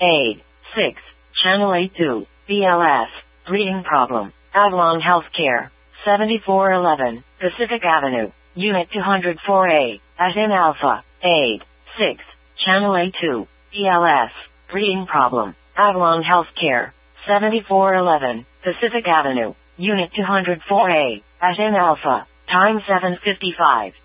Aid. 6. Channel A2. BLS. Breathing problem. Avalon Healthcare. 7411. Pacific Avenue. Unit 204A. As in Alpha. Aid. 6. Channel A2. BLS. Breathing problem. Avalon Healthcare. 7411. Pacific Avenue. Unit 204A. As in Alpha. Time 7:55.